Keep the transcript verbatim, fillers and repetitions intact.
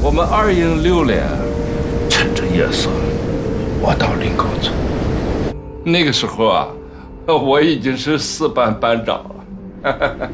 我们二营六连趁着夜色，我到林口村。那个时候啊，我已经是四班班长了。